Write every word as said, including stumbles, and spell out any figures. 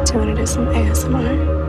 Do you want to do some A S M R?